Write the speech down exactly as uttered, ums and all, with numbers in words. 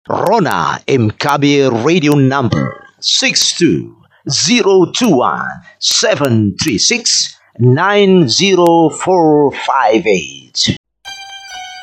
Rona Mkabi radio number six two zero two one seven three six nine zero four five eight.